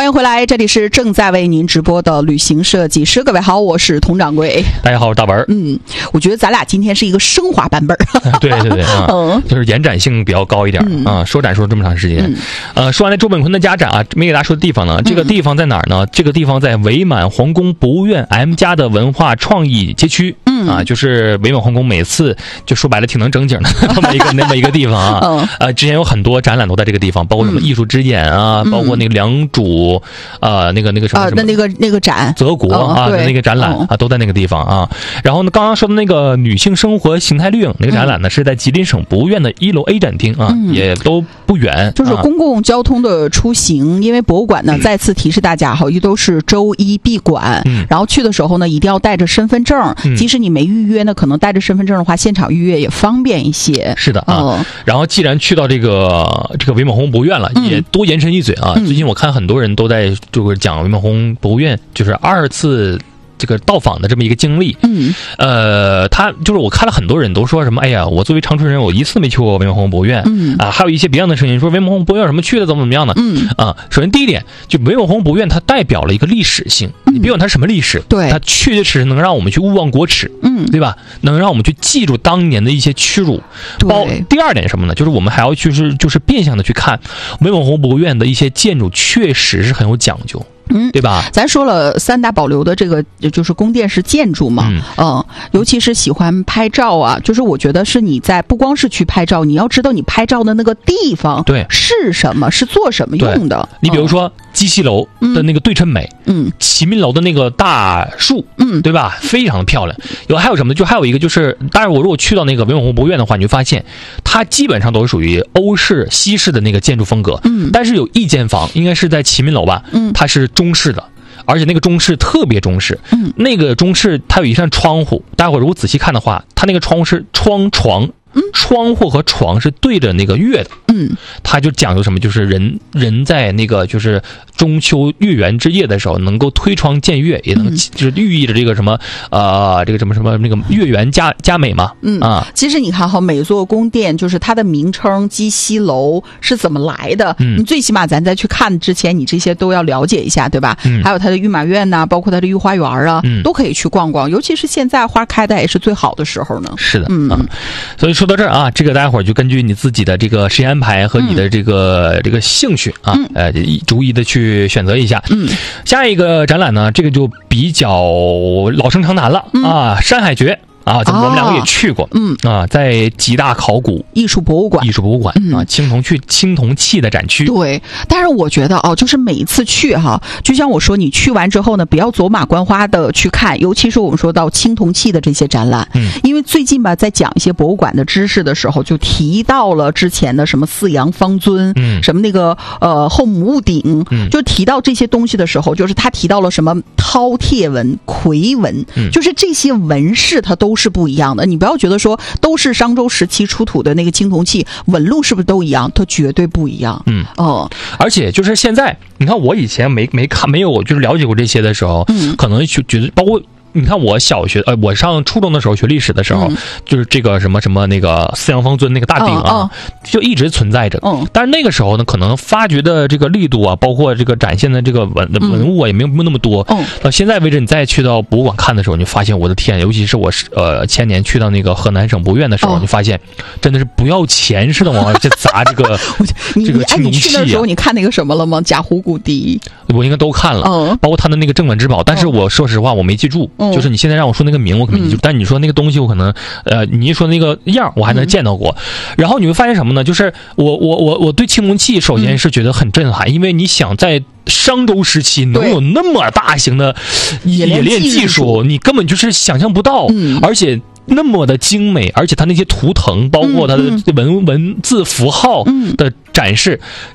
欢迎回来，这里是正在为您直播的旅行设计师。各位好，我是佟掌柜。 大家好，我是大文。 我觉得咱俩今天是一个升华版本。 对对对啊，就是延展性比较高一点啊，说展说了这么长时间。说完了周本坤的家展啊，没给大家说的地方呢，这个地方在哪儿呢？这个地方在伪满皇宫博物院 M+ 的文化创意街区。就是伪满皇宫每次就说白了挺能整景的那么一个地方啊。之前有很多展览都在这个地方，包括什么艺术之眼啊，包括那个良渚那个什么那个展泽国啊那个展览啊都在那个地方啊。然后呢，刚刚说的那个女性生活形态滤影那个展览呢，是在吉林省博物院的1楼 A 展厅啊，也都不远。 就是公共交通的出行，因为博物馆呢再次提示大家哈，都是周一闭馆，然后去的时候呢一定要带着身份证，即使你没预约呢，可能带着身份证的话，现场预约也方便一些。 是的啊。然后既然去到这个伪满皇宫博物院了，也多延伸一嘴啊。最近我看很多人都在就是讲伪满皇宫博物院，就是2次这个到访的这么一个经历。他就是我看了很多人都说什么，哎呀，我作为长春人，我一次没去过伪满皇宫博物院。还有一些别样的声音说伪满皇宫博物院有什么去的怎么样的。首先第一点，就伪满皇宫博物院它代表了一个历史性，你别管它什么历史，对，它确实能让我们去勿忘国耻，对吧？能让我们去记住当年的一些屈辱。第二点什么呢？就是我们还要就是变相的去看伪满皇宫博物院的一些建筑，确实是很有讲究。对吧？ 咱说了3大保留的这个就是宫殿式建筑嘛，尤其是喜欢拍照啊，就是我觉得是你在不光是去拍照，你要知道你拍照的那个地方对是什么，是做什么用的。 你比如说鸡西楼的那个对称美，齐民楼的那个大树，对吧？非常的漂亮。还有什么？就还有一个就是，当然我如果去到那个伪满皇宫博物院的话，你就发现它基本上都是属于欧式、西式的那个建筑风格。但是有一间房，应该是在齐民楼吧，它是中式的，而且那个中式特别中式。那个中式它有一扇窗户，大伙如果仔细看的话，它那个窗户是窗户和床是对着那个月的。它就讲究什么，就是人在那个就是中秋月圆之夜的时候，能够推窗见月，也能就是寓意着这个什么这个什么那个月圆佳美嘛。 其实你看哈，每座宫殿就是它的名称鸡西楼是怎么来的，你最起码咱在去看之前，你这些都要了解一下，对吧？还有它的御马院呐，包括它的御花园啊，都可以去逛逛。尤其是现在花开的也是最好的时候呢。 是的，所以说到这儿啊，这个大家伙就根据你自己的这个时间安排和你的这个兴趣啊，逐一的去选择一下。下一个展览呢，这个就比较老生常谈了啊，山海诀。我们两个也去过，在吉大考古艺术博物馆啊，青铜器的展区。 对，但是我觉得就是每一次去哈，就像我说，你去完之后呢，不要走马观花的去看，尤其是我们说到青铜器的这些展览，因为最近吧，在讲一些博物馆的知识的时候，就提到了之前的什么四羊方尊，什么那个后母戊鼎，就提到这些东西的时候，就是他提到了什么饕餮纹、夔纹，就是这些纹饰它都是不一样的。你不要觉得说都是商周时期出土的那个青铜器纹路是不是都一样，它绝对不一样。 而且就是现在你看，我以前没有就是了解过这些的时候，可能觉得包括你看我我上初中的时候学历史的时候，就是这个什么那个四羊方尊那个大鼎啊，就一直存在着。但是那个时候呢，可能发掘的这个力度啊，包括这个展现的这个文物啊，也没有那么多。到现在为止，你再去到博物馆看的时候，你发现我的天，尤其是我前年去到那个河南省博物院的时候，你发现真的是不要钱似的往去砸这个这个青铜器。 你去那时候你看那个什么了吗？甲虎骨笛， 我应该都看了，包括他的那个镇馆之宝。但是我说实话，我没记住。就是你现在让我说那个名我可能记住，但你说那个东西我可能你一说那个样我还能见到过。然后你会发现什么呢？就是我对青铜器首先是觉得很震撼，因为你想在商周时期能有那么大型的冶炼技术，你根本就是想象不到，而且那么的精美，而且它那些图腾包括它的文字符号的展示，